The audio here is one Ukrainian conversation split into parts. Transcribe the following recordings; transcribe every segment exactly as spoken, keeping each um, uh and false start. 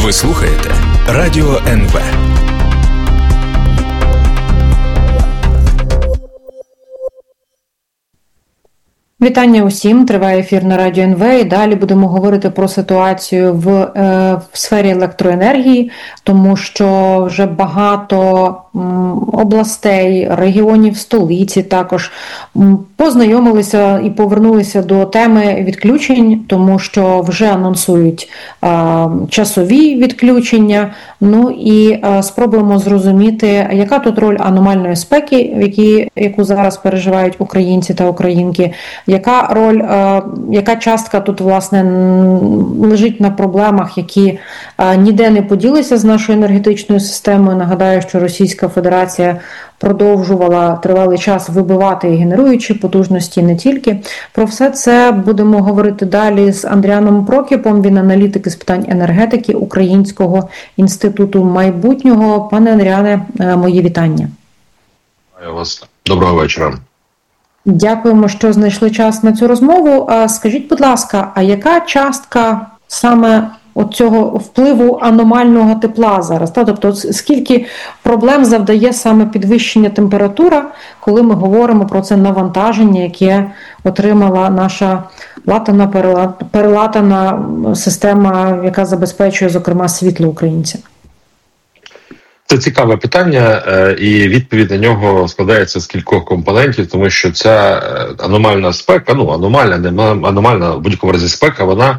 Ви слухаєте Радіо ен ве. Вітання усім. Триває ефір на Радіо ен ве. І далі будемо говорити про ситуацію в, е, в сфері електроенергії, тому що вже багато м, областей, регіонів, столиці також м, познайомилися і повернулися до теми відключень, тому що вже анонсують е, часові відключення. Ну і е, спробуємо зрозуміти, яка тут роль аномальної спеки, в які, яку зараз переживають українці та українки. Яка роль, е, яка частка тут, власне, лежить на проблемах, які е, ніде не поділися з нашою енергетичною системою. Нагадаю, що Російська Федерація продовжувала тривалий час вибивати і генеруючі потужності, не тільки. Про все це будемо говорити далі з Андріаном Прокіпом. Він аналітик із питань енергетики Українського інституту майбутнього. Пане Андріане, е, мої вітання. Вітаю вас. Доброго вечора. Дякуємо, що знайшли час на цю розмову. Скажіть, будь ласка, а яка частка саме от цього впливу аномального тепла зараз? Та? Тобто, скільки проблем завдає саме підвищення температури, коли ми говоримо про це навантаження, яке отримала наша латана, перелатана система, яка забезпечує, зокрема, світло українцям? Це цікаве питання, і відповідь на нього складається з кількох компонентів, тому що ця аномальна спека, ну аномальна, не аномальна, в будь-якому разі спека, вона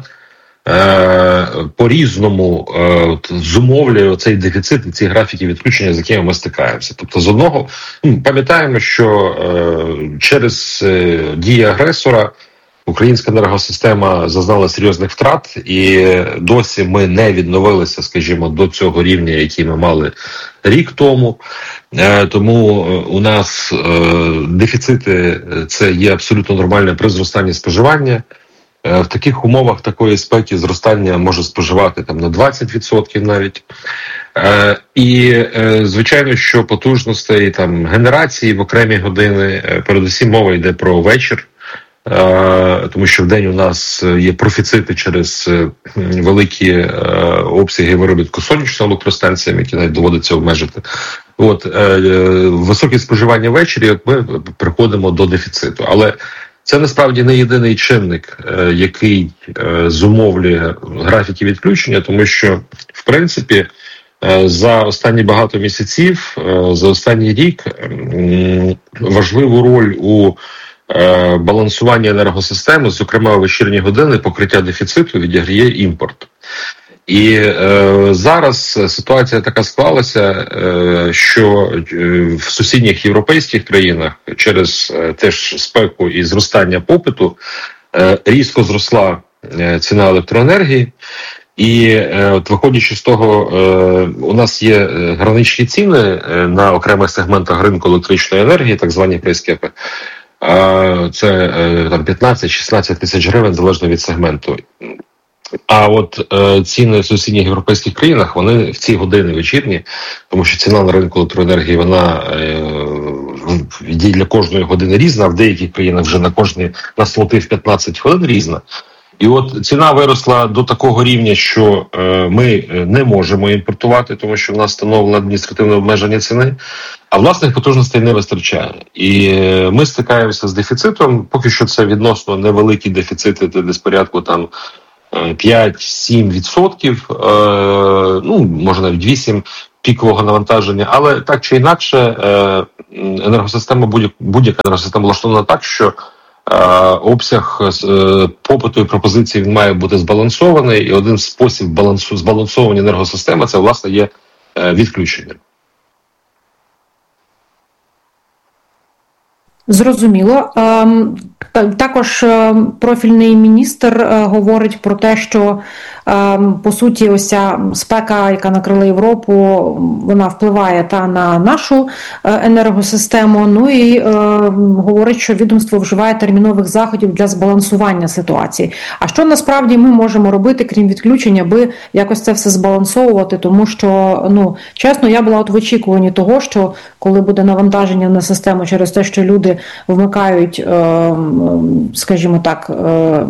е, по-різному е, зумовлює цей дефіцит і ці графіки відключення, з якими ми стикаємося. Тобто, з одного, ну, пам'ятаємо, що е, через е, дії агресора українська енергосистема зазнала серйозних втрат, і досі ми не відновилися, скажімо, до цього рівня, який ми мали рік тому. Тому у нас дефіцити – це є абсолютно нормальне при зростанні споживання. В таких умовах такої спеки зростання може споживати там на двадцять відсотків навіть. І, звичайно, що потужностей там генерації в окремі години, передусім мова йде про вечір, тому що в день у нас є профіцити через великі обсяги виробітку сонячними електростанціями, які навіть доводиться обмежити. От, високе споживання ввечері, ми приходимо до дефіциту. Але це насправді не єдиний чинник, який зумовлює графіки відключення, тому що, в принципі, за останні багато місяців, за останній рік важливу роль у балансування енергосистеми, зокрема у вечірні години, покриття дефіциту відіграє імпорт. І е, зараз ситуація така склалася, е, що в сусідніх європейських країнах через е, теж спеку і зростання попиту е, різко зросла е, ціна електроенергії. І е, от виходячи з того, е, у нас є граничні ціни е, на окремих сегментах ринку електричної енергії, так звані прайскепи. Це там п'ятнадцять-шістнадцять тисяч гривень, залежно від сегменту. А от е, ціни в сусідніх європейських країнах, вони в ці години вечірні, тому що ціна на ринку електроенергії, вона е, для кожної години різна, а в деяких країнах вже на кожні, на слоти в п'ятнадцять хвилин різна. І от ціна виросла до такого рівня, що е, ми не можемо імпортувати, тому що в нас встановлено адміністративне обмеження ціни, а власних потужностей не вистачає. І е, ми стикаємося з дефіцитом, поки що це відносно невеликі дефіцити, десь порядку там п'ять-сім відсотків, е, ну, може навіть вісім пікового навантаження, але так чи інакше е, енергосистема, будь- будь-яка енергосистема влаштована так, що обсяг попиту і пропозиції він має бути збалансований, і один спосіб балансу, збалансованої енергосистеми – це, власне, є відключення. Зрозуміло. Також профільний міністр говорить про те, що, по суті, ось ця спека, яка накрила Європу, вона впливає та на нашу енергосистему. Ну і е, говорить, що відомство вживає термінових заходів для збалансування ситуації. А що насправді ми можемо робити, крім відключення, аби якось це все збалансовувати? Тому що, ну, чесно, я була от в очікуванні того, що коли буде навантаження на систему через те, що люди вмикають, е, скажімо так,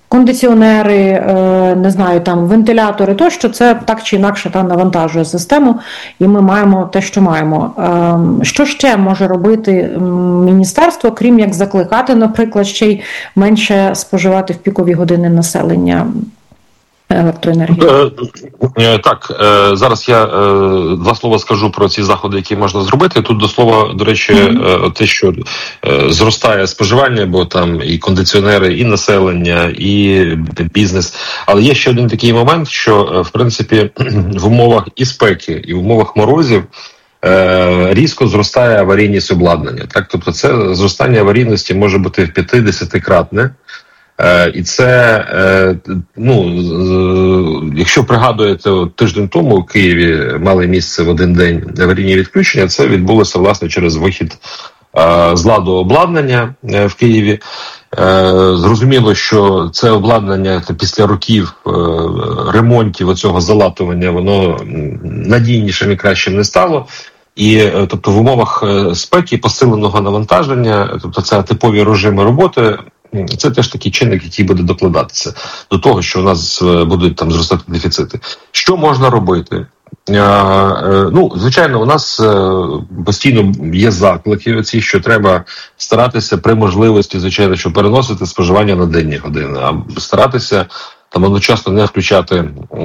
кондиціонери, не знаю, там вентилятори тощо, це так чи інакше там навантажує систему, і ми маємо те, що маємо. Що ще може робити міністерство, крім як закликати, наприклад, ще й менше споживати в пікові години населення електроенергії? Так, зараз я два слова скажу про ці заходи, які можна зробити. Тут до слова, до речі, mm-hmm. те, що зростає споживання, бо там і кондиціонери, і населення, і бізнес. Але є ще один такий момент, що, в принципі, в умовах і спеки, і в умовах морозів різко зростає аварійність обладнання. Так, тобто це зростання аварійності може бути в п'яти-десятикратне. І це, ну, якщо пригадуєте, тиждень тому в Києві мали місце в один день аварійні відключення, це відбулося, власне, через вихід з ладу обладнання в Києві. Зрозуміло, що це обладнання після років ремонтів оцього залатування, воно надійнішим і кращим не стало. І, тобто, в умовах спеки, посиленого навантаження, тобто це типові режими роботи, це теж такий чинник, який буде докладатися до того, що у нас будуть там зростати дефіцити. Що можна робити? Ну, звичайно, у нас постійно є заклики оці, що треба старатися при можливості, звичайно, що переносити споживання на денні години, а старатися там одночасно не включати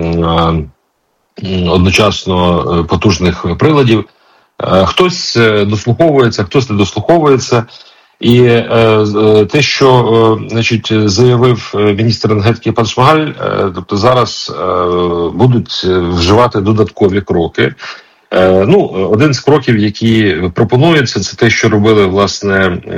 одночасно потужних приладів. Хтось дослуховується, хтось не дослуховується. І е, те, що е, значить, заявив міністр енергетики пан Шмигаль, е, тобто зараз е, будуть вживати додаткові кроки. Е, ну, один з кроків, які пропонуються, це те, що робили, власне,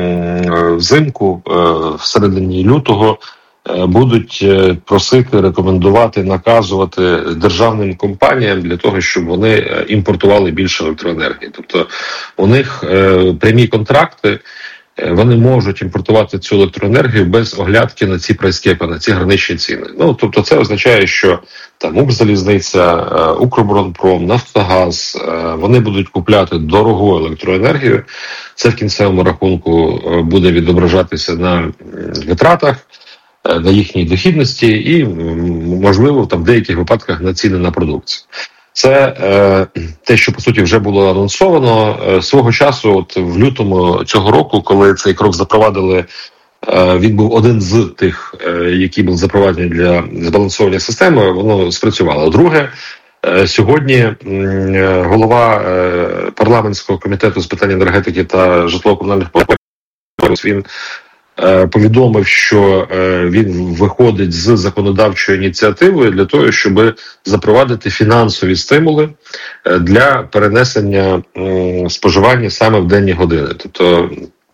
е, взимку, е, всередині лютого, е, будуть просити, рекомендувати, наказувати державним компаніям для того, щоб вони імпортували більше електроенергії. Тобто у них е, прямі контракти, вони можуть імпортувати цю електроенергію без оглядки на ці прайскепи, на ці граничні ціни. Ну, тобто це означає, що там Укрзалізниця, Укроборонпром, Нафтогаз, вони будуть купляти дорогу електроенергію. Це в кінцевому рахунку буде відображатися на витратах, на їхній дохідності і, можливо, там в деяких випадках на ціни на продукцію. Це е, те, що, по суті, вже було анонсовано. Е, свого часу, от в лютому цього року, коли цей крок запровадили, е, він був один з тих, е, який був запроваджений для збалансовування системи, воно спрацювало. Друге, е, сьогодні е, голова е, парламентського комітету з питань енергетики та житлово-комунальних послуг, він повідомив, що він виходить з законодавчою ініціативою для того, щоб запровадити фінансові стимули для перенесення споживання саме в денні години. Тобто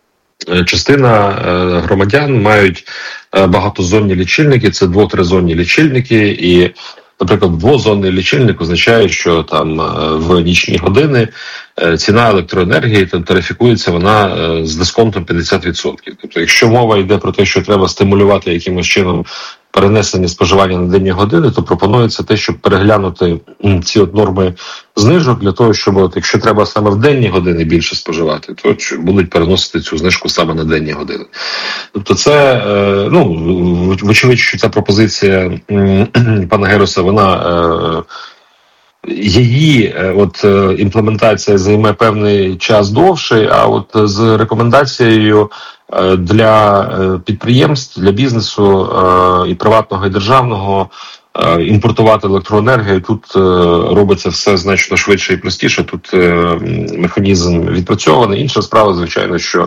частина громадян мають багатозонні лічильники, це дво-тризонні лічильники, і, наприклад, двозонний лічильник означає, що там в нічні години ціна електроенергії тарифікується вона з дисконтом п'ятдесят відсотків. Тобто, якщо мова йде про те, що треба стимулювати якимось чином перенесення споживання на денні години, то пропонується те, щоб переглянути ці от норми знижок для того, щоб, от, якщо треба саме в денні години більше споживати, то будуть переносити цю знижку саме на денні години. Тобто це, ну, вочевидь, що ця пропозиція пана Геруса, вона її от імплементація займе певний час довший, а от з рекомендацією для підприємств, для бізнесу і приватного, і державного імпортувати електроенергію, тут робиться все значно швидше і простіше, тут механізм відпрацьований. Інша справа, звичайно, що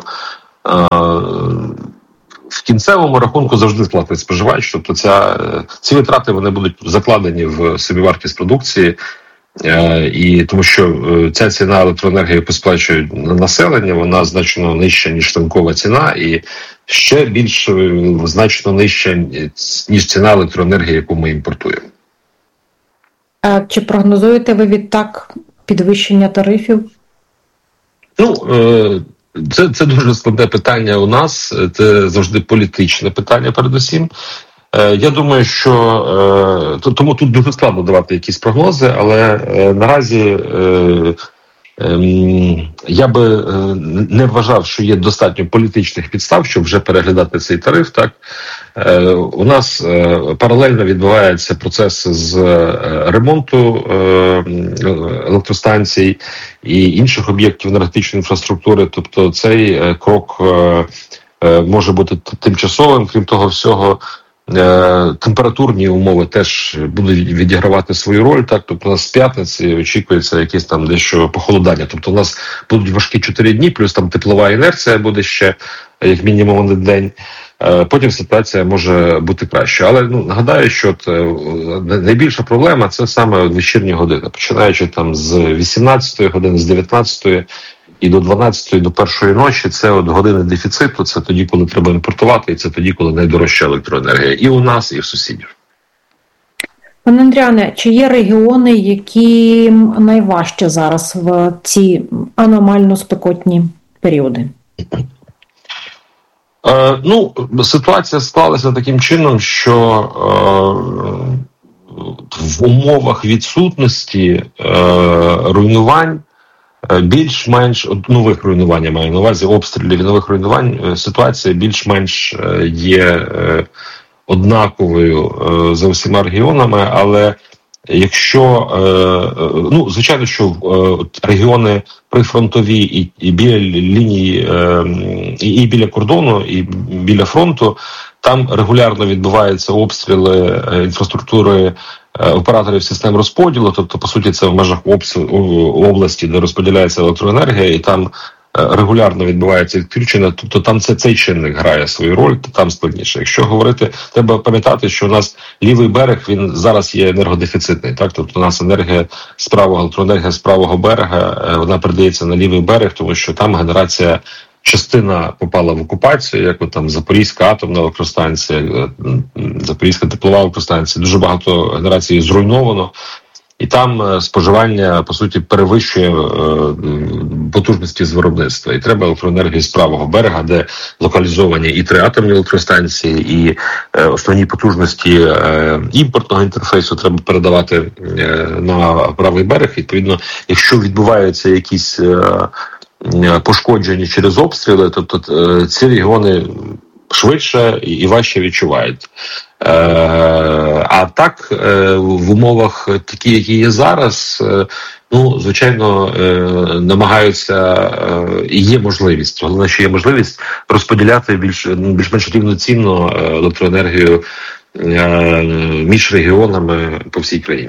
в кінцевому рахунку завжди сплатить споживач, тобто ця, ці витрати вони будуть закладені в собівартість продукції, і тому що ця ціна електроенергії, яку сплачують населення, вона значно нижча, ніж ринкова ціна, і ще більш значно нижча, ніж ціна електроенергії, яку ми імпортуємо. А чи прогнозуєте ви відтак підвищення тарифів? Ну, Це, це дуже складне питання у нас, це завжди політичне питання передусім. Я думаю, що тому тут дуже складно давати якісь прогнози, але наразі Я би не вважав, що є достатньо політичних підстав, щоб вже переглядати цей тариф. Так у нас паралельно відбувається процес з ремонту електростанцій і інших об'єктів енергетичної інфраструктури. Тобто цей крок може бути тимчасовим. Крім того всього, температурні умови теж будуть відігравати свою роль. Так, тобто у нас з п'ятниці очікується якесь там дещо похолодання. Тобто у нас будуть важкі чотири дні, плюс там теплова інерція буде ще як мінімум один день. Потім ситуація може бути краще. Але ну нагадаю, що от, найбільша проблема це саме вечірні години, починаючи там з вісімнадцятої години, з дев'ятнадцятої і до дванадцятої, до першої ночі, це от години дефіциту, це тоді, коли треба імпортувати, і це тоді, коли найдорожча електроенергія і у нас, і в сусідів. Пане Андріане, чи є регіони, які найважче зараз в ці аномально спекотні періоди? Е, ну, ситуація склалася таким чином, що е, в умовах відсутності е, руйнувань, більш-менш нових руйнувань, я маю на увазі обстрілів і нових руйнувань, ситуація більш-менш є однаковою за усіма регіонами, але якщо, ну, звичайно, що регіони прифронтові і, і біля лінії, і, і біля кордону, і біля фронту, там регулярно відбуваються обстріли інфраструктури операторів систем розподілу, тобто, по суті, це в межах області, де розподіляється електроенергія, і там регулярно відбувається відключення, тобто там це цей чинник грає свою роль, то там складніше. Якщо говорити, треба пам'ятати, що у нас лівий берег, він зараз є енергодефіцитний, так, тобто у нас енергія з правого, електроенергія з правого берега, вона передається на лівий берег, тому що там генерація, частина попала в окупацію, як от там Запорізька атомна електростанція, Запорізька теплова електростанція, дуже багато генерації зруйновано, і там споживання, по суті, перевищує потужності з виробництва. І треба електроенергію з правого берега, де локалізовані і три атомні електростанції, і основні потужності імпортного інтерфейсу треба передавати на правий берег. Відповідно, якщо відбуваються якісь пошкоджені через обстріли, тобто ці регіони швидше і важче відчувають. А так, в умовах такі, які є зараз, ну, звичайно, намагаються, і є можливість, головне, що є можливість розподіляти більш, більш-менш рівноцінно електроенергію між регіонами по всій країні.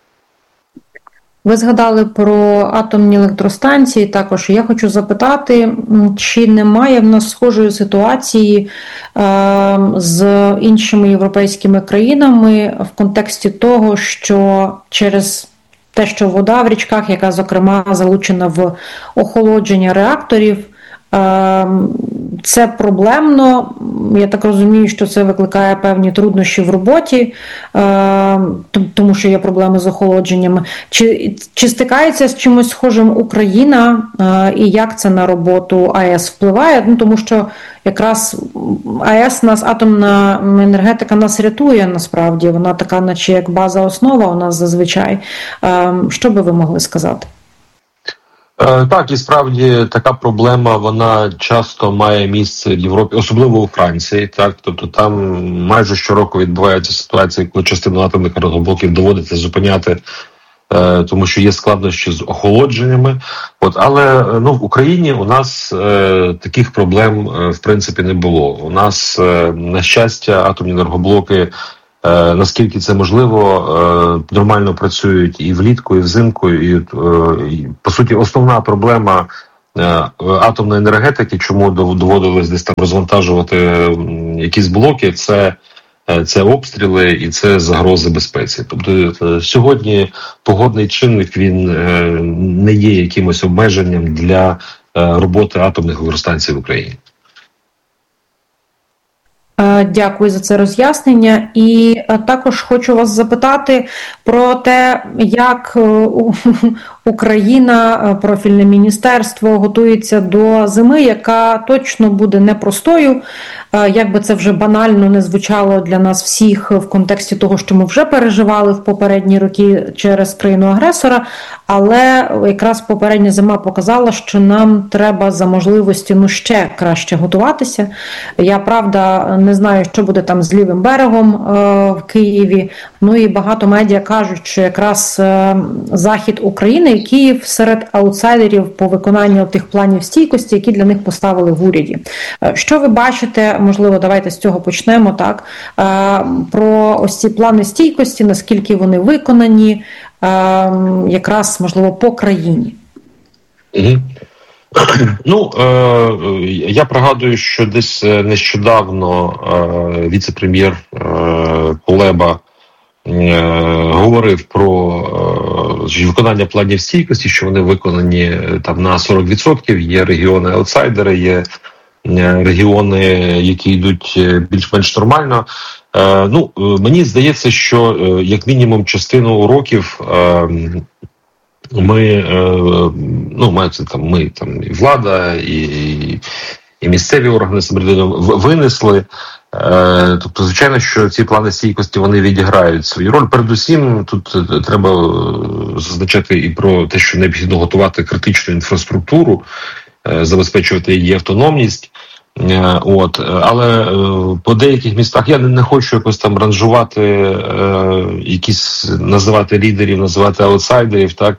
Ви згадали про атомні електростанції, також я хочу запитати, чи немає в нас схожої ситуації е, з іншими європейськими країнами в контексті того, що через те, що вода в річках, яка, зокрема, залучена в охолодження реакторів, е, це проблемно. Я так розумію, що це викликає певні труднощі в роботі, тому що є проблеми з охолодженнями. Чи, чи стикається з чимось схожим Україна, і як це на роботу АЕС впливає? Ну, тому що якраз АЕС, нас, атомна енергетика нас рятує насправді, вона така, наче як база основа у нас зазвичай. Що би ви могли сказати? Так, і справді така проблема, вона часто має місце в Європі, особливо у Франції, так, тобто там майже щороку відбувається ситуація, коли частину атомних енергоблоків доводиться зупиняти, е, тому що є складнощі з охолодженнями. От, але ну, в Україні у нас е, таких проблем е, в принципі не було. У нас, е, на щастя, атомні енергоблоки, Е, наскільки це можливо, е, нормально працюють і влітку, і взимку, і, е, і по суті основна проблема е, атомної енергетики, чому доводилось десь там розвантажувати якісь блоки, це, е, це обстріли і це загрози безпеці. Тобто е, сьогодні погодний чинник, він е, не є якимось обмеженням для е, роботи атомних електростанцій в Україні. Дякую за це роз'яснення. І також хочу вас запитати про те, як Україна, профільне міністерство готується до зими, яка точно буде непростою, як би це вже банально не звучало для нас всіх в контексті того, що ми вже переживали в попередні роки через країну-агресора, але якраз попередня зима показала, що нам треба за можливості ну ще краще готуватися. Я, правда, не знаю, що буде там з лівим берегом е, в Києві, ну і багато медіа кажуть, що якраз е, захід України і Київ серед аутсайдерів по виконанню тих планів стійкості, які для них поставили в уряді. Е, що ви бачите, можливо, давайте з цього почнемо, так, е, про ось ці плани стійкості, наскільки вони виконані, е, якраз, можливо, по країні? Угу. Ну, е, я пригадую, що десь нещодавно е, віце-прем'єр е, Кулеба е, говорив про е, виконання планів стійкості, що вони виконані там на сорок відсотків, є регіони-аутсайдери, є регіони, які йдуть більш-менш нормально. Е, ну, мені здається, що як мінімум частину уроків е, ми, ну, мається там, ми там і влада, і, і місцеві органи самоврядування винесли. Тобто, звичайно, що ці плани стійкості, вони відіграють свою роль. Передусім, тут треба зазначати і про те, що необхідно готувати критичну інфраструктуру, забезпечувати її автономність. От, але по деяких містах я не, не хочу якось там ранжувати, е, якісь називати лідерів, називати аутсайдерів, так,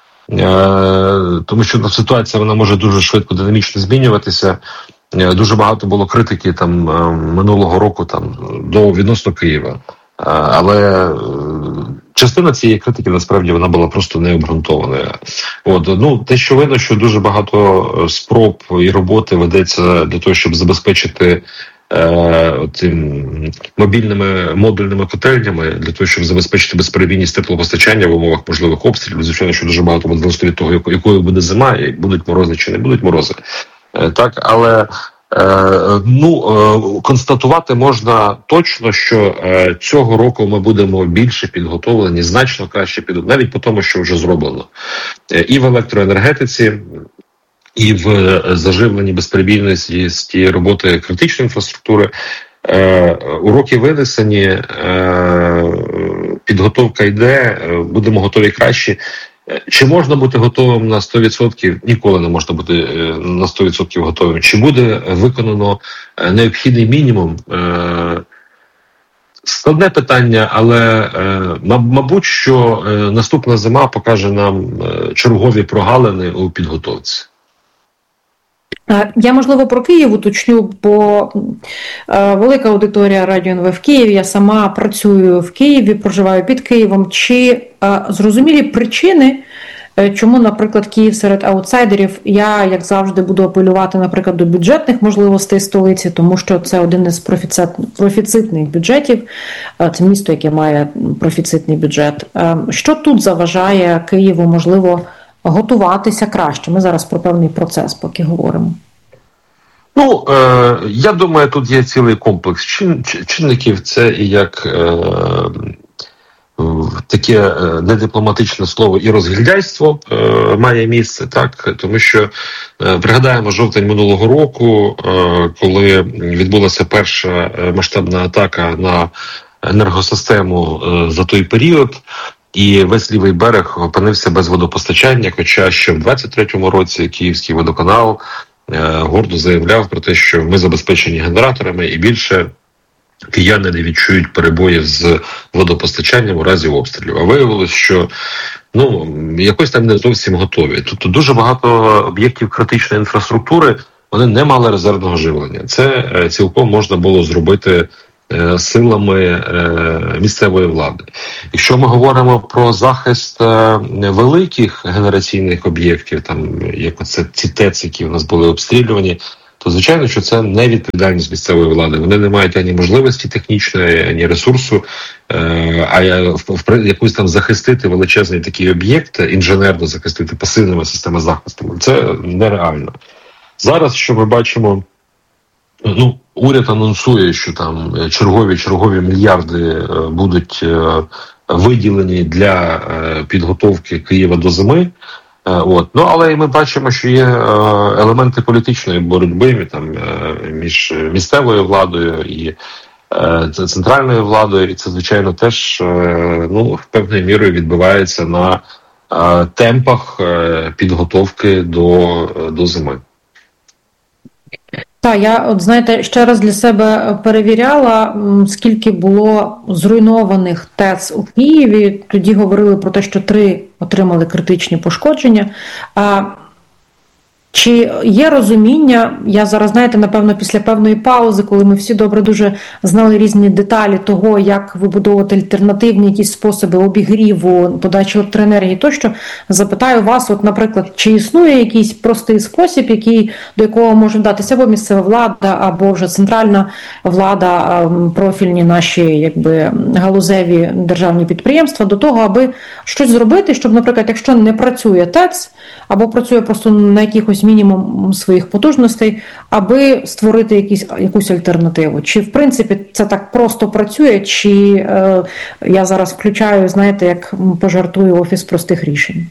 е, тому що ситуація вона може дуже швидко, динамічно змінюватися. Е, дуже багато було критики там е, минулого року там до відносно Києва, е, але е, частина цієї критики насправді вона була просто необґрунтованою. От, ну, те, що видно, що дуже багато спроб і роботи ведеться для того, щоб забезпечити е, тим мобільними модульними котельнями, для того, щоб забезпечити безперебійність теплопостачання в умовах можливих обстрілів. Звичайно, що дуже багато буде залежати від того, якою буде зима, і будуть морози чи не будуть морози. Е, так, але Е, ну, е, констатувати можна точно, що е, цього року ми будемо більше підготовлені, значно краще підготовлені, навіть по тому, що вже зроблено. Е, і в електроенергетиці, і в заживленні безперебійності роботи критичної інфраструктури. Е, уроки винесені, е, підготовка йде, будемо готові краще. Чи можна бути готовим на сто відсотків? Ніколи не можна бути на сто відсотків готовим. Чи буде виконано необхідний мінімум? Складне питання, але, мабуть, що наступна зима покаже нам чергові прогалини у підготовці. Я, можливо, про Київ уточню, бо е, велика аудиторія Радіо ен ве в Києві, я сама працюю в Києві, проживаю під Києвом. Чи е, зрозумілі причини, е, чому, наприклад, Київ серед аутсайдерів? Я, як завжди, буду апелювати, наприклад, до бюджетних можливостей столиці, тому що це один із профіцит, профіцитних бюджетів, е, це місто, яке має профіцитний бюджет. Е, що тут заважає Києву, можливо, готуватися краще? Ми зараз про певний процес поки говоримо. Ну, е, я думаю, тут є цілий комплекс чин, чинників. Це і як е, таке недипломатичне слово і розгильдяйство е, має місце, так, тому що е, пригадаємо жовтень минулого року, е, коли відбулася перша масштабна атака на енергосистему е, за той період. І весь лівий берег опинився без водопостачання, хоча ще в двадцять третьому році Київський водоканал е, гордо заявляв про те, що ми забезпечені генераторами і більше кияни не відчують перебоїв з водопостачанням у разі обстрілів. А виявилось, що ну, якось там не зовсім готові. Тобто дуже багато об'єктів критичної інфраструктури, вони не мали резервного живлення. Це е, цілком можна було зробити силами місцевої влади. Якщо ми говоримо про захист великих генераційних об'єктів, там як оце ці ТЕЦ, які у нас були обстрілювані, то звичайно, що це не відповідальність місцевої влади. Вони не мають ані можливості технічної, ані ресурсу, а якусь там захистити величезний такий об'єкт, інженерно захистити пасивними системами захисту. Це нереально. Зараз, що ми бачимо, ну, уряд анонсує, що там чергові чергові мільярди будуть виділені для підготовки Києва до зими. От. Ну, але ми бачимо, що є елементи політичної боротьби там, між місцевою владою і центральною владою, і це, звичайно, теж ну, певною мірою відбувається на темпах підготовки до, до зими. Так, я, от знаєте, ще раз для себе перевіряла, скільки було зруйнованих ТЕЦ у Києві. Тоді говорили про те, що три отримали критичні пошкодження. А чи є розуміння, я зараз, знаєте, напевно, після певної паузи, коли ми всі добре дуже знали різні деталі того, як вибудовувати альтернативні якісь способи обігріву, подачі електроенергії тощо, запитаю вас, от, наприклад, чи існує якийсь простий спосіб, який, до якого може вдатися або місцева влада, або вже центральна влада, профільні наші якби, галузеві державні підприємства, до того, аби щось зробити, щоб, наприклад, якщо не працює ТЕЦ, або працює просто на якихось мінімум своїх потужностей, аби створити якісь, якусь альтернативу. Чи, в принципі, це так просто працює, чи е, я зараз включаю, знаєте, як пожартую, офіс простих рішень?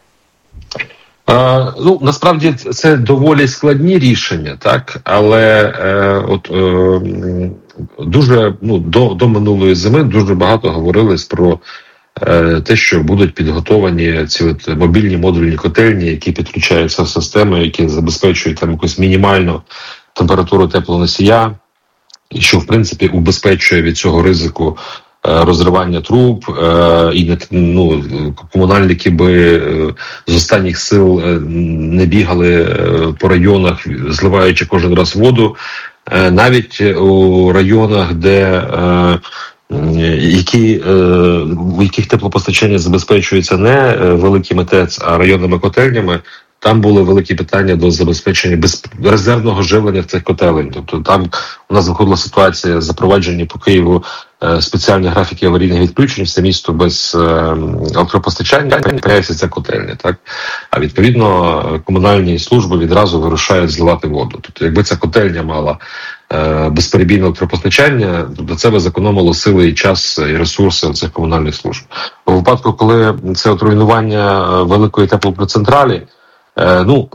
А, ну, насправді, це доволі складні рішення, так? Але е, от, е, дуже, ну, до, до минулої зими дуже багато говорилось про те, що будуть підготовані ці от мобільні модульні котельні, які підключаються в систему, які забезпечують там якусь мінімальну температуру теплоносія, і що, в принципі, убезпечує від цього ризику розривання труб, і ну, комунальники би з останніх сил не бігали по районах, зливаючи кожен раз воду, навіть у районах, де які, в яких теплопостачання забезпечується не великими ТЕЦ, а районними котельнями, там були великі питання до забезпечення без резервного живлення цих котелень. Тобто там у нас виходила ситуація запроваджені по Києву спеціальні графіки аварійних відключень, все місто без електропостачання, з'являється ця котельня. Так? А відповідно комунальні служби відразу вирушають зливати воду. Тобто якби ця котельня мала безперебійне електропостачання, тобто це би зекономило сили і час, і ресурси цих комунальних служб. У випадку, коли це от руйнування великої теплоцентралі, ну,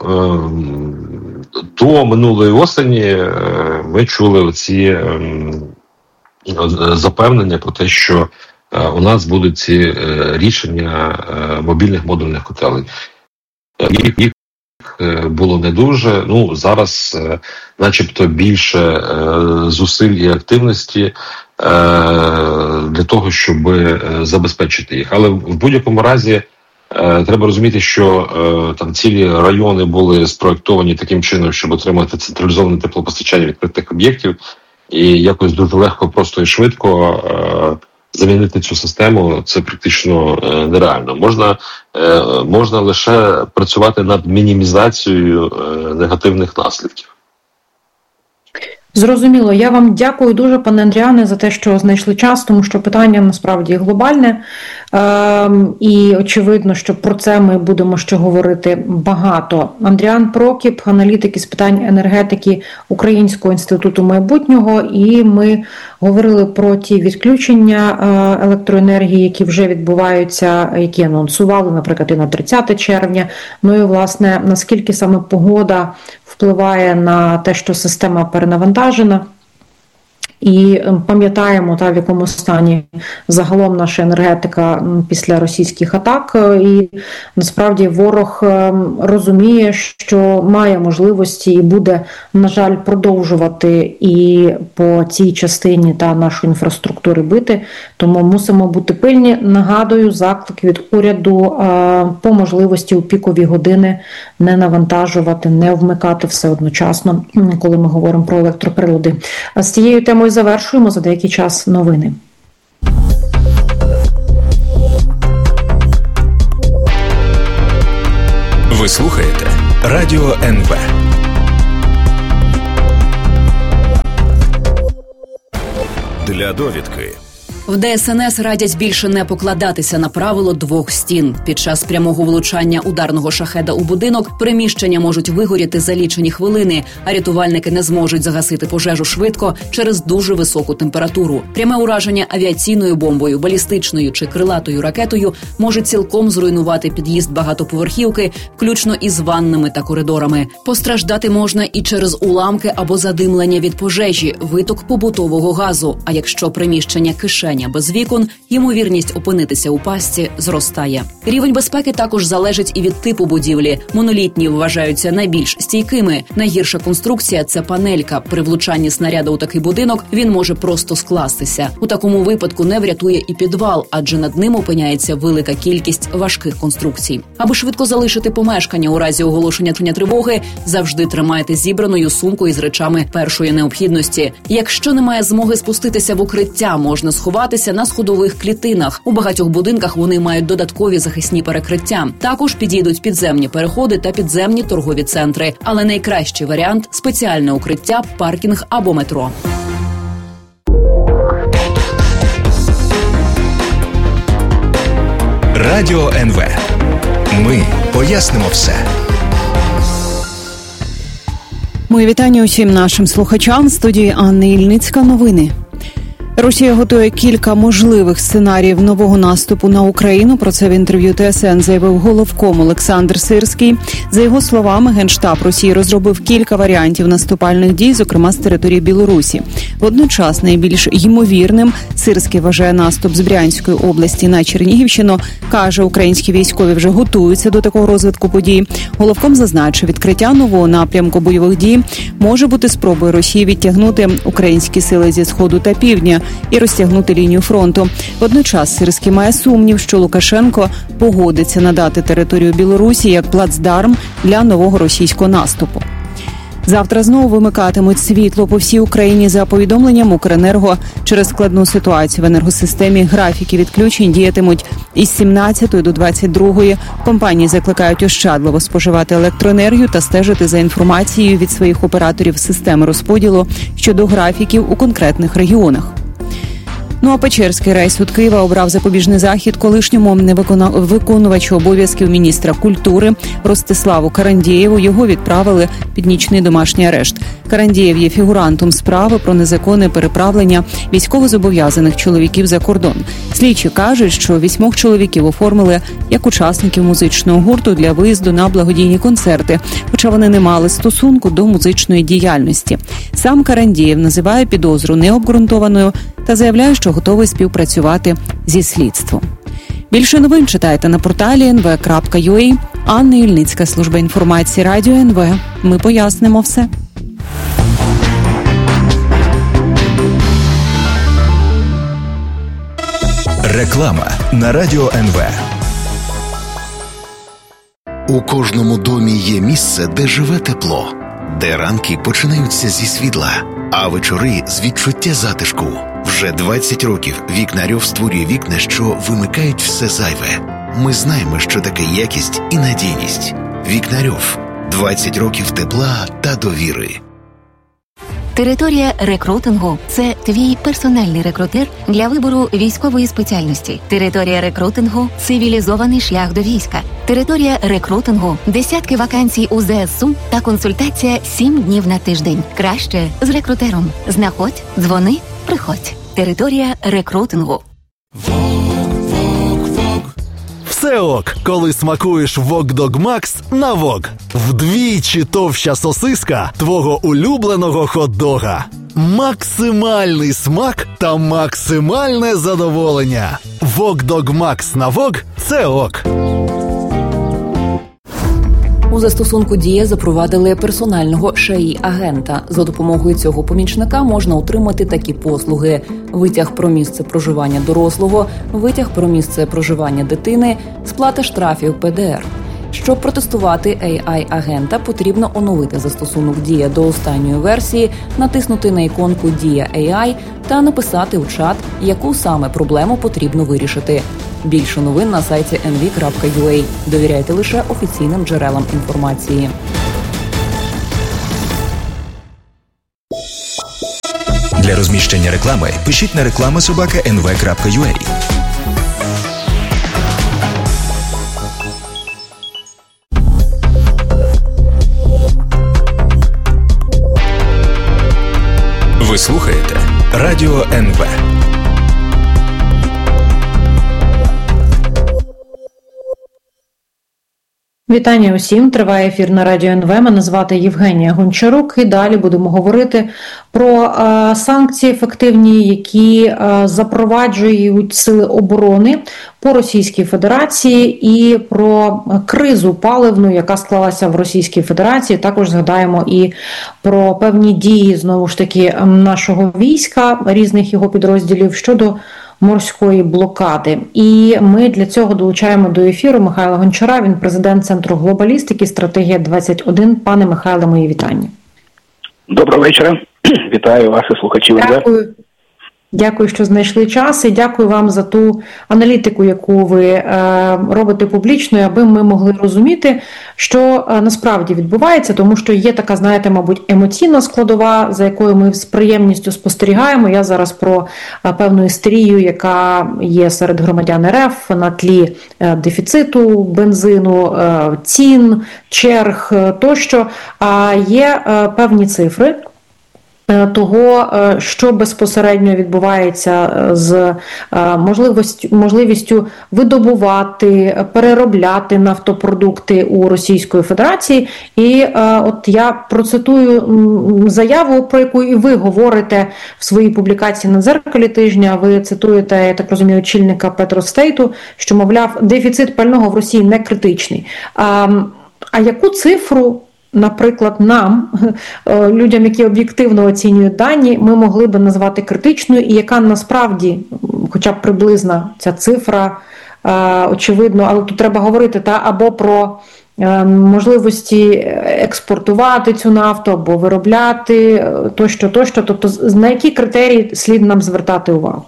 до минулої осені ми чули оці запевнення про те, що у нас будуть ці рішення мобільних модульних котелень. Їх було не дуже. Ну, зараз начебто більше зусиль і активності для того, щоб забезпечити їх. Але в будь-якому разі треба розуміти, що там цілі райони були спроектовані таким чином, щоб отримати централізоване теплопостачання відкритих об'єктів, і якось дуже легко, просто і швидко замінити цю систему це практично нереально. Можна, можна лише працювати над мінімізацією негативних наслідків. Зрозуміло. Я вам дякую дуже, пане Андріане, за те, що знайшли час, тому що питання насправді глобальне. Ем, і очевидно, що про це ми будемо ще говорити багато. Андріан Прокіп, аналітик із питань енергетики Українського інституту майбутнього, і ми говорили про ті відключення електроенергії, які вже відбуваються, які анонсували, наприклад, і на тридцяте червня. Ну і, власне, наскільки саме погода впливає на те, що система перенавантажена. І пам'ятаємо, та, в якому стані загалом наша енергетика після російських атак. І насправді ворог розуміє, що має можливості і буде, на жаль, продовжувати і по цій частині та нашої інфраструктури бити. Тому мусимо бути пильні. Нагадую, заклик від уряду по можливості у пікові години не навантажувати, не вмикати все одночасно, коли ми говоримо про електроприлади. З цією темою завершуємо. За деякий час новини. Ви слухаєте Радіо ен ве. Для довідки. В Де Ес Ен Ес радять більше не покладатися на правило двох стін. Під час прямого влучання ударного шахеда у будинок приміщення можуть вигоріти за лічені хвилини, а рятувальники не зможуть загасити пожежу швидко через дуже високу температуру. Пряме ураження авіаційною бомбою, балістичною чи крилатою ракетою може цілком зруйнувати під'їзд багатоповерхівки, включно із ваннами та коридорами. Постраждати можна і через уламки або задимлення від пожежі, виток побутового газу. А якщо приміщення кишеня без вікон, ймовірність опинитися у пастці зростає. Рівень безпеки також залежить і від типу будівлі. Монолітні вважаються найбільш стійкими. Найгірша конструкція – це панелька. При влучанні снаряду у такий будинок він може просто скластися. У такому випадку не врятує і підвал, адже над ним опиняється велика кількість важких конструкцій. Аби швидко залишити помешкання у разі оголошення тривоги, завжди тримайте зібраною сумку із речами першої необхідності. Якщо немає змоги спуститися в укриття, можна сховатися на сходових клітинах. У багатьох будинках вони мають додаткові захисні перекриття. Також підійдуть підземні переходи та підземні торгові центри. Але найкращий варіант – спеціальне укриття, паркінг або метро. Радіо ен ве. Ми пояснимо все. Мої вітання усім нашим слухачам. В студії Анна Ільницька. Новини. Росія готує кілька можливих сценаріїв нового наступу на Україну. Про це в інтерв'ю Те Ес Ен заявив головком Олександр Сирський. За його словами, Генштаб Росії розробив кілька варіантів наступальних дій, зокрема з території Білорусі. Водночас найбільш ймовірним Сирський вважає наступ з Брянської області на Чернігівщину. Каже, українські військові вже готуються до такого розвитку подій. Головком зазначив, відкриття нового напрямку бойових дій може бути спробою Росії відтягнути українські сили зі Сходу та Півдня і розтягнути лінію фронту. Водночас Сирський має сумнів, що Лукашенко погодиться надати територію Білорусі як плацдарм для нового російського наступу. Завтра знову вимикатимуть світло по всій Україні. За повідомленням Укренерго, через складну ситуацію в енергосистемі графіки відключень діятимуть із сімнадцятої до двадцять другої. Компанії закликають ощадливо споживати електроенергію та стежити за інформацією від своїх операторів системи розподілу щодо графіків у конкретних регіонах. Ну а Печерський райсуд Києва обрав запобіжний захід колишньому виконувачу обов'язків міністра культури Ростиславу Карандєєву. Його відправили під нічний домашній арешт. Карандєєв є фігурантом справи про незаконне переправлення військовозобов'язаних чоловіків за кордон. Слідчі кажуть, що вісьмох чоловіків оформили як учасників музичного гурту для виїзду на благодійні концерти, хоча вони не мали стосунку до музичної діяльності. Сам Карандєєв називає підозру необґрунтованою та заявляє, що готовий співпрацювати зі слідством. Більше новин читайте на порталі ен ве крапка ю а. Анна Ільницька, служба інформації Радіо ен ве. Ми пояснимо все. Реклама на Радіо ен ве. У кожному домі є місце, де живе тепло, де ранки починаються зі світла, а вечори з відчуття затишку. Вже двадцять років Вікнарьов створює вікна, що вимикають все зайве. Ми знаємо, що таке якість і надійність. Вікнарьов. двадцять років тепла та довіри. Територія рекрутингу – це твій персональний рекрутер для вибору військової спеціальності. Територія рекрутингу – цивілізований шлях до війська. Територія рекрутингу – десятки вакансій у зе ес у та консультація сім днів на тиждень. Краще з рекрутером. Знаходь, дзвони, приходь. Територія рекрутингу. Все ок, коли смакуєш Вок Дог Макс на Вок. Вдвічі товща сосиска твого улюбленого хот-дога. Максимальний смак та максимальне задоволення. Вок Дог Макс на Вок – це ок. У застосунку «Дія» запровадили персонального ШАІ-агента. За допомогою цього помічника можна отримати такі послуги: витяг про місце проживання дорослого, витяг про місце проживання дитини, сплата штрафів пе де ер. Щоб протестувати ей ай-агента, потрібно оновити застосунок «Дія» до останньої версії, натиснути на іконку «Дія ей ай» та написати у чат, яку саме проблему потрібно вирішити. Більше новин на сайті ен ві крапка ю а. Довіряйте лише офіційним джерелам інформації. Для Для розміщення реклами пишіть на реклама собака ен ве крапка ю а. Ви слухаєте Радіо ен ве. Вітання усім. Триває ефір на Радіо ен ве. Мене звати Євгенія Гончарук. І далі будемо говорити про е, санкції ефективні, які е, запроваджують сили оборони по Російській Федерації, і про кризу паливну, яка склалася в Російській Федерації. Також згадаємо і про певні дії, знову ж таки, нашого війська, різних його підрозділів щодо морської блокади. І ми для цього долучаємо до ефіру Михайла Гончара, він президент Центру глобалістики «Стратегія двадцять один». Пане Михайле, мої вітання. Доброго вечора. Вітаю вас і слухачів. Дякую. Дякую, що знайшли час, і дякую вам за ту аналітику, яку ви е, робите публічною, аби ми могли розуміти, що е, насправді відбувається, тому що є така, знаєте, мабуть, емоційна складова, за якою ми з приємністю спостерігаємо. Я зараз про е, певну істерію, яка є серед громадян ер еф на тлі е, дефіциту бензину, е, цін, черг е, тощо. А є е, певні цифри того, що безпосередньо відбувається з можливістю, можливістю видобувати, переробляти нафтопродукти у Російської Федерації. І от я процитую заяву, про яку і ви говорите в своїй публікації на «Дзеркалі тижня». Ви цитуєте, я так розумію, очільника Петростейту, що, мовляв, дефіцит пального в Росії не критичний. А, а яку цифру, наприклад, нам, людям, які об'єктивно оцінюють дані, ми могли би назвати критичною, і яка насправді, хоча б приблизна ця цифра, очевидно, але тут треба говорити та або про можливості експортувати цю нафту, або виробляти, тощо, тощо. Тобто на які критерії слід нам звертати увагу?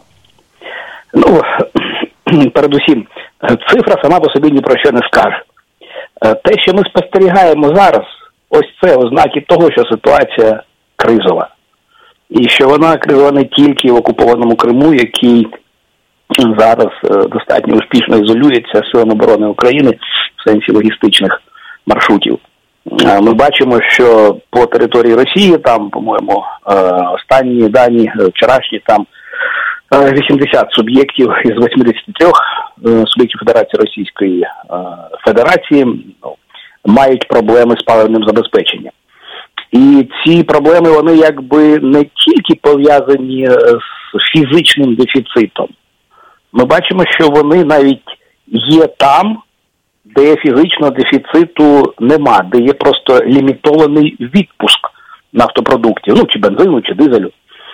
Ну, передусім, цифра сама по собі ні про що не скаже. Те, що ми спостерігаємо зараз, ось це ознаки того, що ситуація кризова. І що вона кризова не тільки в окупованому Криму, який зараз достатньо успішно ізолюється силами оборони України в сенсі логістичних маршрутів. Ми бачимо, що по території Росії, там, по-моєму, останні дані, вчорашні, там вісімдесят суб'єктів із вісімдесят три суб'єктів Федерації Російської Федерації мають проблеми з паливним забезпеченням. І ці проблеми, вони якби не тільки пов'язані з фізичним дефіцитом. Ми бачимо, що вони навіть є там, де фізичного дефіциту нема, де є просто лімітований відпуск нафтопродуктів, ну, чи бензину, чи дизелю.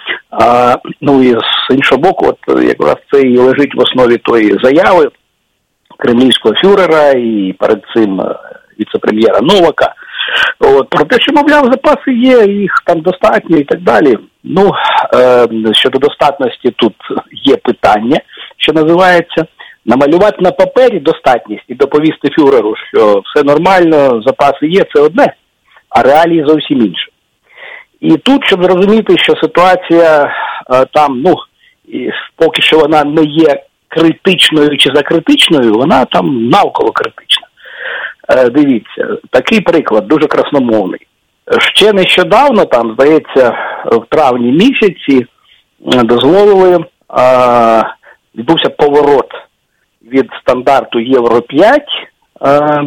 А, ну, і з іншого боку, от якраз це і лежить в основі тої заяви кремлівського фюрера і перед цим віце-прем'єра Новака, от, про те, що, мовляв, запаси є, їх там достатньо і так далі. Ну, е, щодо достатності тут є питання, що називається, намалювати на папері достатність і доповісти фюреру, що все нормально, запаси є, це одне, а реалії зовсім інше. І тут, щоб зрозуміти, що ситуація е, там, ну, і поки що вона не є критичною чи закритичною, вона там навколо критична. Е, дивіться, такий приклад, дуже красномовний. Ще нещодавно, там, здається, в травні місяці дозволили, е, відбувся поворот від стандарту Євро п'ять, е,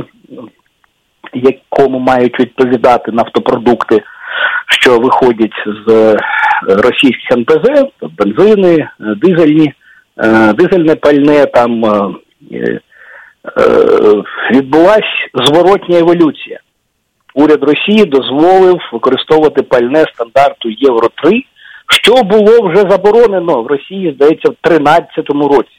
якому мають відповідати нафтопродукти, що виходять з російських ен пе зет, бензини, дизельні, дизельне пальне, там відбулась зворотня еволюція. Уряд Росії дозволив використовувати пальне стандарту Євро три, що було вже заборонено в Росії, здається, в тринадцятому році.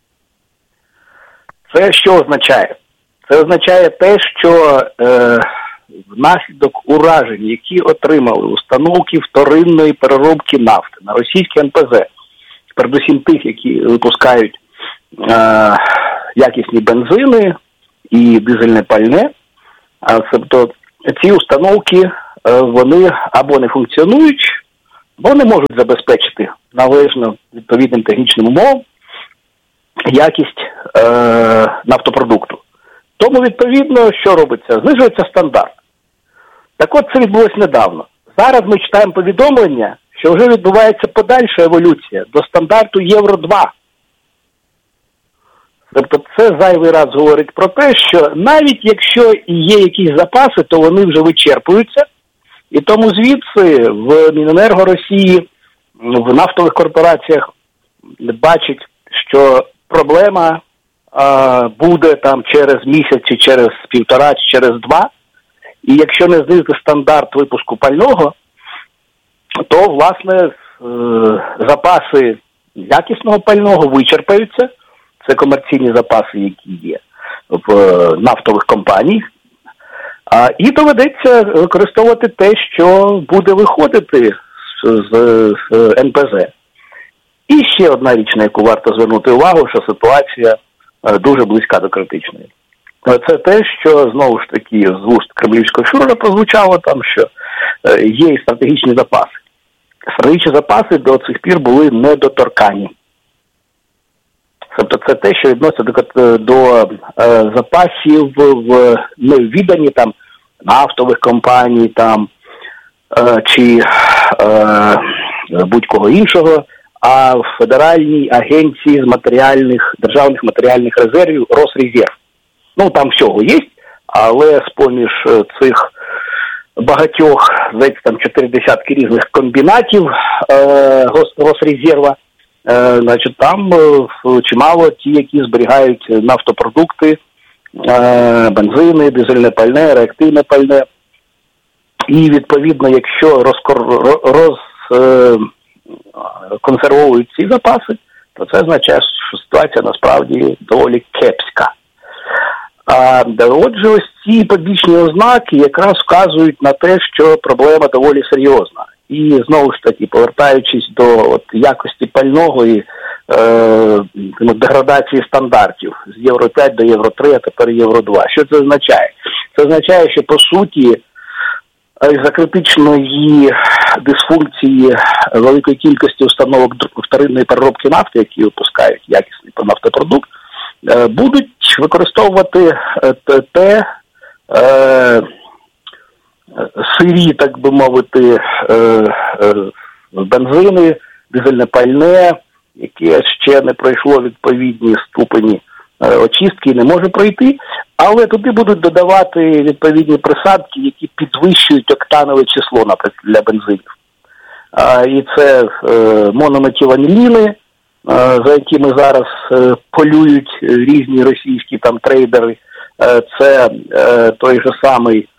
Це що означає? Це означає те, що е, внаслідок уражень, які отримали установки вторинної переробки нафти на російські ен пе зет, передусім тих, які випускають е, якісні бензини і дизельне пальне, а тобто ці установки, е, вони або не функціонують, бо не можуть забезпечити належно відповідним технічним умовам якість е, нафтопродукту. Тому, відповідно, що робиться? Знижується стандарт. Так от це відбулося недавно. Зараз ми читаємо повідомлення, що вже відбувається подальша еволюція до стандарту Євро два. Тобто це зайвий раз говорить про те, що навіть якщо і є якісь запаси, то вони вже вичерпуються. І тому звідси в Міненерго Росії, в нафтових корпораціях бачать, що проблема а, буде там через місяць, чи через півтора, чи через два. І якщо не знизити стандарт випуску пального, то, власне, е, запаси якісного пального вичерпаються. Це комерційні запаси, які є в нафтових компаніях. А, і доведеться використовувати те, що буде виходити з, з, з ен пе зет. І ще одна річ, на яку варто звернути увагу, що ситуація е, дуже близька до критичної. Це те, що, знову ж таки, з вуст кремлівського фюрера прозвучало там, що е, є і стратегічні запаси. Стратегічні запаси до цих пір були недоторканні. Тобто це те, що відноситься до, до е, запасів в невіданні там нафтових компаній там, е, чи е, будь-кого іншого, а в Федеральній агенції з матеріальних, державних матеріальних резервів Росрезерв. Ну, там всього є, але з-поміж цих багатьох, здається, там чотири десятки різних комбінатів е, Росрезерва, е, значить, там е, чимало ті, які зберігають нафтопродукти, е, бензини, дизельне пальне, реактивне пальне. І, відповідно, якщо розкор... роз, е, консервують ці запаси, то це означає, що ситуація насправді доволі кепська. А, отже, ось ці побічні ознаки якраз вказують на те, що проблема доволі серйозна. І, знову ж таки, повертаючись до от, якості пального і е, деградації стандартів з Євро п'ять до Євро три, а тепер Євро два. Що це означає? Це означає, що, по суті, із-за критичної дисфункції великої кількості установок вторинної переробки нафти, які випускають якісний нафтопродукт, будуть використовувати те е, сирі, так би мовити, е, е, бензини, дизельне пальне, яке ще не пройшло відповідні ступені е, очистки і не може пройти, але туди будуть додавати відповідні присадки, які підвищують октанове число, наприклад, для бензинів. А, і це е, монометіламіліни, за якими зараз е, полюють різні російські там трейдери. Е, це е, той же самий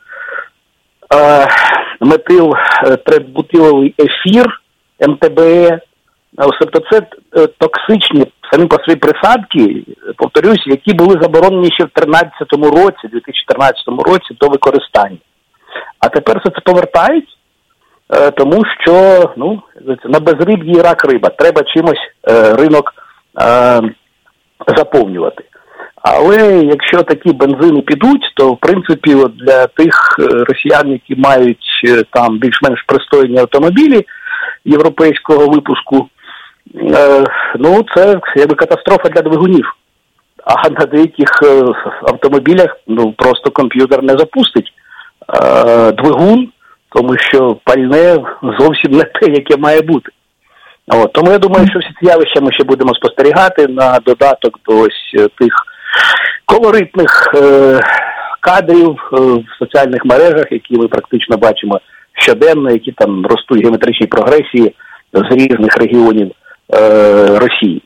е, метил трибутиловий ефір, ем те бе е. Тобто це е, токсичні самі по собі присадки, повторюсь, які були заборонені ще в тринадцятому році, дві тисячі тринадцятому році до використання. А тепер все це повертають, тому що, ну, на безриб'ї рак риба. Треба чимось е, ринок е, заповнювати. Але якщо такі бензини підуть, то, в принципі, от для тих росіян, які мають там більш-менш пристойні автомобілі європейського випуску, е, ну, це якби катастрофа для двигунів. А на деяких е, автомобілях, ну, просто комп'ютер не запустить е, двигун, тому що пальне зовсім не те, яке має бути. От, тому я думаю, що всі ці явища ми ще будемо спостерігати на додаток до ось тих колоритних е, кадрів е, в соціальних мережах, які ми практично бачимо щоденно, які там ростуть геометричні прогресії з різних регіонів е, Росії.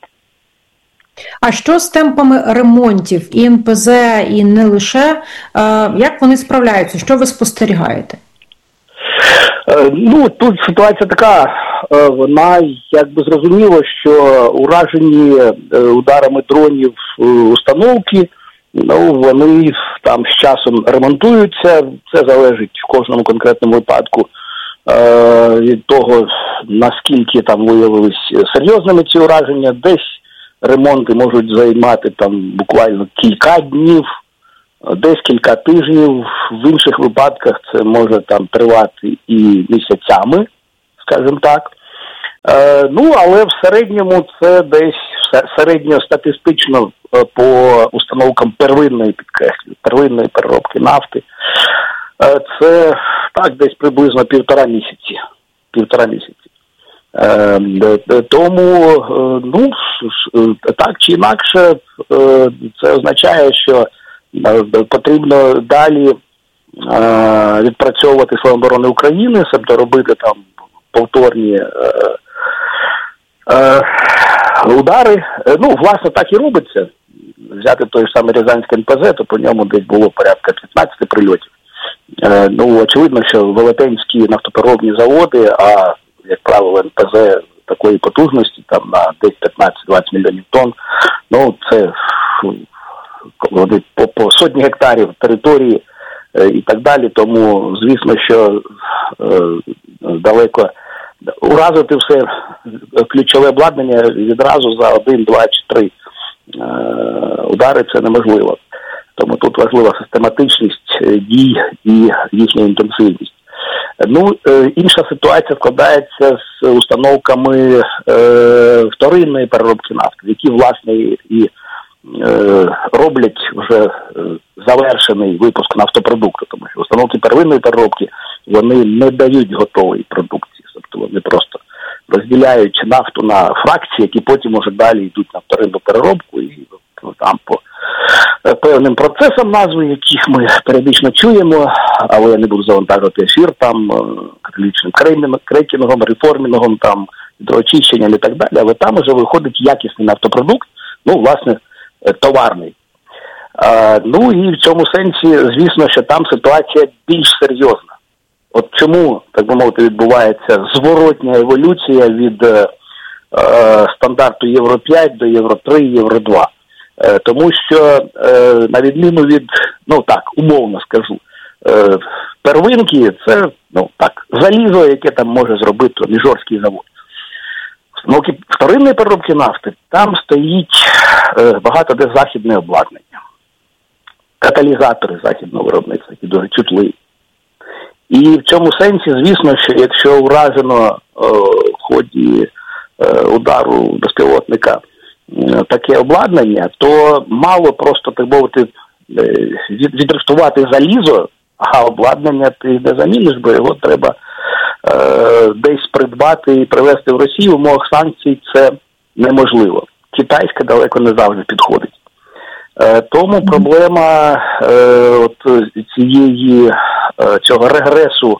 А що з темпами ремонтів і ен пе зет, і не лише? Е, як вони справляються? Що ви спостерігаєте? Ну, тут ситуація така, вона, якби зрозуміло, що уражені ударами дронів установки, ну, вони там з часом ремонтуються, це залежить в кожному конкретному випадку е, від того, наскільки там виявились серйозними ці ураження. Десь ремонти можуть займати там буквально кілька днів, десь кілька тижнів, в інших випадках це може там тривати і місяцями, скажімо так. Е, ну, але в середньому це десь середньостатистично по установкам первинної, підкреслюю, первинної переробки нафти. Е, це так десь приблизно півтора місяці. Півтора місяці. Е, тому, е, ну, так чи інакше, е, це означає, що е, потрібно далі е, відпрацьовувати Сили оборони України, себто робити там повторні е, е, удари. Ну, власне, так і робиться. Взяти той ж самий Рязанський ен пе зет, то по ньому десь було порядка п'ятнадцять прильотів. Е, ну, очевидно, що велетенські нафтопереробні заводи, а, як правило, ен пе зет такої потужності, там на десь п'ятнадцять-двадцять мільйонів тонн, ну, це вони по, по сотні гектарів території е, і так далі, тому, звісно, що е, далеко уразити все ключове обладнання відразу за один, два чи три е, удари це неможливо. Тому тут важлива систематичність дій і їхня інтенсивність. Ну, е, інша ситуація складається з установками е, вторинної переробки нафти, які, власне, і е, роблять вже завершений випуск нафтопродукту, тому що установки первинної переробки, вони не дають готової продукції, тобто вони просто розділяють нафту на фракції, які потім уже далі йдуть на вторинну переробку і там по певним процесам, назви яких ми періодично чуємо, але я не буду завантажувати ефір, там каталітичним крекінгом, реформінгом, там гідроочищенням і так далі, але там вже виходить якісний нафтопродукт, ну, власне, товарний. А, ну і в цьому сенсі, звісно, що там ситуація більш серйозна. От чому, так би мовити, відбувається зворотня еволюція від е, стандарту Євро п'ять до Євро три, Євро два. Е, тому що, е, на відміну від, ну так, умовно скажу, е, первинки – це, ну так, залізо, яке там може зробити Міжорський завод. Установки вторинної переробки нафти, там стоїть е, багато де західне обладнання. Каталізатори західного виробництва, які дуже чутливі. І в цьому сенсі, звісно, що якщо уражено е, в ході е, удару безпілотника е, таке обладнання, то мало просто, так мовити, е, від, відрештувати залізо, а обладнання ти не заміниш, бо його треба е, десь придбати і привезти в Росію. В умовах санкцій це неможливо. Китайська далеко не завжди підходить. Е, тому проблема е, от цієї, е, цього регресу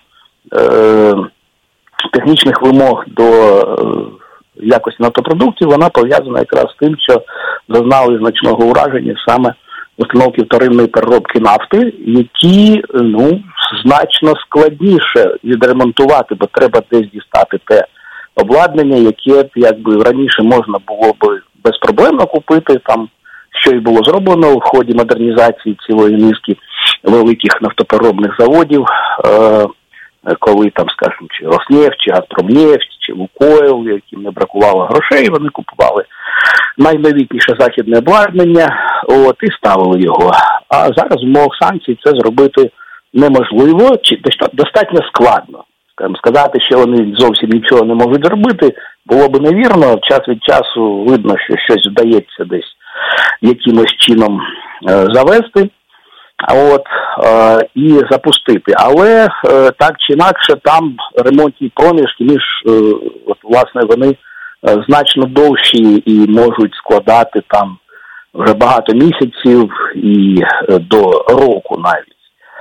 е, технічних вимог до е, якості нафтопродуктів, вона пов'язана якраз з тим, що зазнали значного ураження саме установки вторинної переробки нафти, які, ну, значно складніше відремонтувати, бо треба десь дістати те обладнання, яке, якби, раніше можна було б безпроблемно купити, там, що і було зроблено в ході модернізації цілої низки великих нафтопереробних заводів, е- коли там, скажімо, чи Роснефть, чи Газпромнефть, чи Лукойл, яким не бракувало грошей, вони купували найновітніше західне обладнання, от, і ставили його. А зараз в умовах санкцій це зробити неможливо, чи достатньо складно. Скажімо, сказати, що вони зовсім нічого не можуть зробити, було б невірно. Час від часу видно, що щось вдається десь якимось чином е, завести, от, е, і запустити. Але е, так чи інакше там ремонтні проміжки між, е, от, власне, вони е, значно довші і можуть складати там вже багато місяців і е, до року навіть.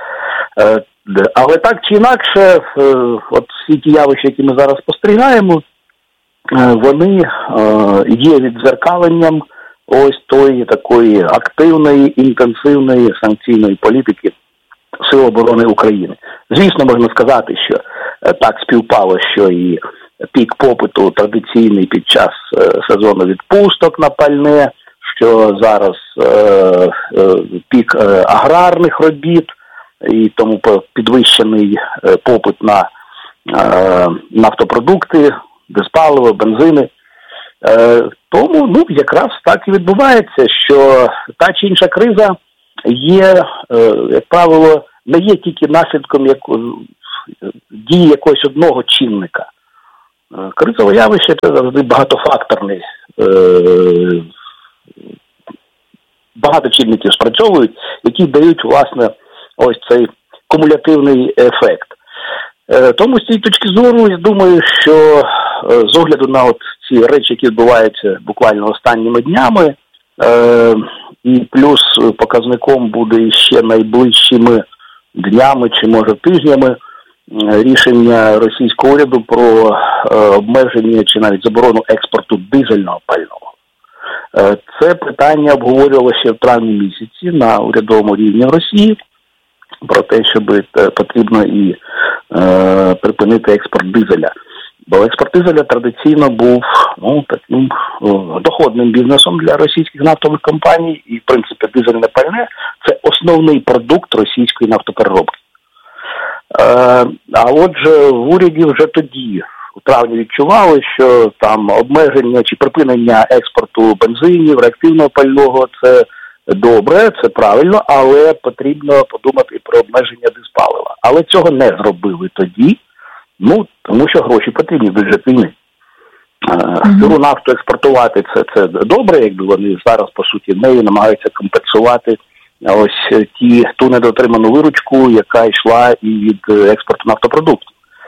Е, але так чи інакше, е, от всі ті явища, які ми зараз спостерігаємо, е, вони е, є віддзеркаленням ось тої такої активної, інтенсивної санкційної політики Сил оборони України. Звісно, можна сказати, що е, так співпало, що і пік попиту традиційний під час е, сезону відпусток на пальне, що зараз е, е, пік е, аграрних робіт, і тому підвищений е, попит на е, нафтопродукти, диспаливо, бензини. Е, тому, ну, якраз так і відбувається, що та чи інша криза є, е, як правило, не є тільки наслідком яко, дії якогось одного чинника. Кризове явище – це завжди багатофакторний. Багато чинників спрацьовують, які дають, власне, ось цей кумулятивний ефект. Тому з цієї точки зору, я думаю, що з огляду на от ці речі, які відбуваються буквально останніми днями, і плюс показником буде ще найближчими днями чи, може, тижнями рішення російського уряду про обмеження чи навіть заборону експорту дизельного пального. Це питання обговорювалося ще в травні місяці на урядовому рівні в Росії про те, що потрібно і е, припинити експорт дизеля. Бо експорт дизеля традиційно був ну, таким о, доходним бізнесом для російських нафтових компаній, і, в принципі, дизельне пальне – це основний продукт російської нафтопереробки. Е, а отже, в уряді вже тоді, у травні, відчували, що там обмеження чи припинення експорту бензинів, реактивного пального – це добре, це правильно, але потрібно подумати про обмеження дизпалива. Але цього не зробили тоді, ну, тому що гроші потрібні в бюджет війни. Сиру нафту експортувати це, це добре, якби вони зараз, по суті, нею намагаються компенсувати ось ті, ту недоотриману виручку, яка йшла і від експорту нафтопродуктів.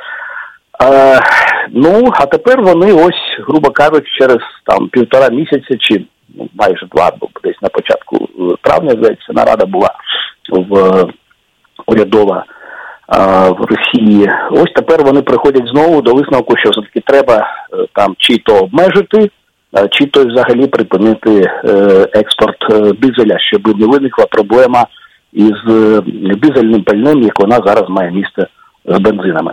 Е, ну, а тепер вони ось, грубо кажучи, через там півтора місяця чи ну, майже два, бо десь на початку травня, здається, нарада була в урядова а, в Росії. Ось тепер вони приходять знову до висновку, що все-таки треба там чи то обмежити, чи то взагалі припинити е, експорт дизеля, щоб не виникла проблема із дизельним пальним, як вона зараз має місце з бензинами.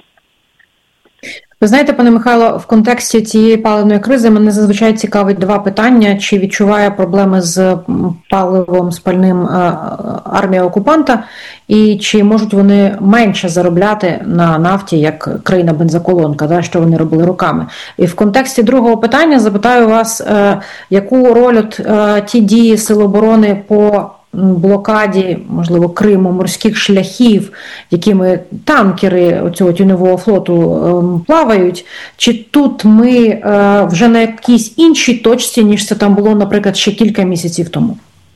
Ви знаєте, пане Михайло, в контексті цієї паливної кризи мене зазвичай цікавить два питання. Чи відчуває проблеми з паливом, з пальним армія окупанта, і чи можуть вони менше заробляти на нафті, як країна-бензоколонка, да, що вони робили роками. І в контексті другого питання запитаю вас, яку роль от ті дії Сил оборони по блокаді, можливо, Криму, морських шляхів, якими танкери цього тіньового флоту е, плавають, чи тут ми е, вже на якійсь іншій точці, ніж це там було, наприклад, ще кілька місяців тому?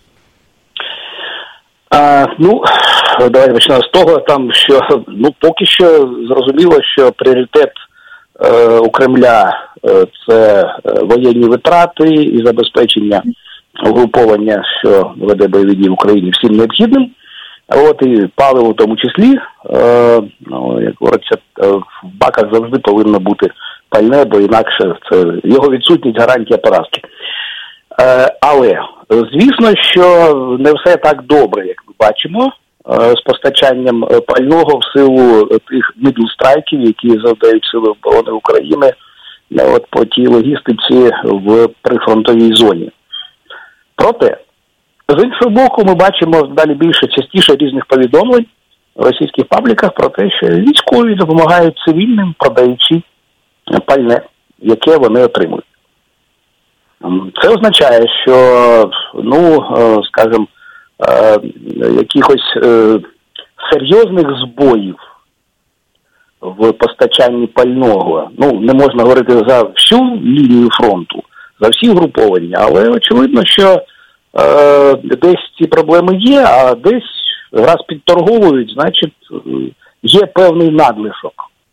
А, ну, давайте почнемо з того, там, що ну, поки що зрозуміло, що пріоритет е, у Кремля е, це воєнні витрати і забезпечення угруповання, що веде бойові дії в Україні, всім необхідним. От і паливо в тому числі, е, ну, як говориться, в баках завжди повинно бути пальне, бо інакше це його відсутність гарантія поразки. Е, але, звісно, що не все так добре, як ми бачимо, е, з постачанням пального в силу тих мідл-страйків, які завдають Сили оборони України от, по тій логістиці в прифронтовій зоні. Проте, з іншого боку, ми бачимо далі більше, частіше різних повідомлень в російських пабліках про те, що військові допомагають цивільним, продаючи пальне, яке вони отримують. Це означає, що, ну, скажімо, якихось серйозних збоїв в постачанні пального, ну, не можна говорити за всю лінію фронту, за всі угруповання, але очевидно, що е, десь ці проблеми є, а десь раз підторговують, значить, є певний надлишок.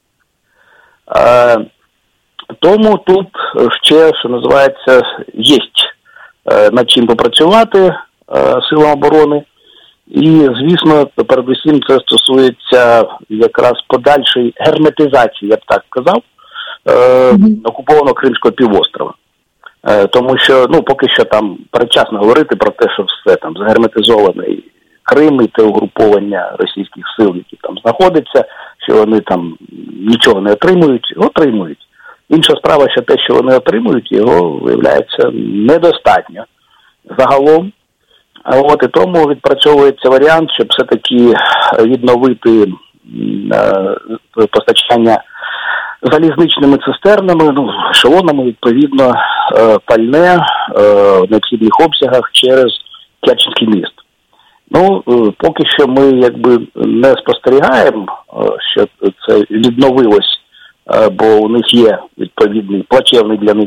Е, тому тут ще, що називається, є е, над чим попрацювати е, Силам оборони. І, звісно, передусім це стосується якраз подальшої герметизації, я б так казав, е, mm-hmm. окупованого Кримського півострова. Тому що, ну, поки що там передчасно говорити про те, що все там загерметизований Крим і те угруповання російських сил, які там знаходяться, що вони там нічого не отримують, отримують. Інша справа, що те, що вони отримують, його, виявляється, недостатньо загалом. От і тому відпрацьовується варіант, щоб все-таки відновити е, постачання залізничними цистернами, ну, ешелонами, відповідно, пальне в необхідних обсягах через Керченський міст. Ну, поки що ми якби не спостерігаємо, що це відновилось бо у них є відповідний плачевний для них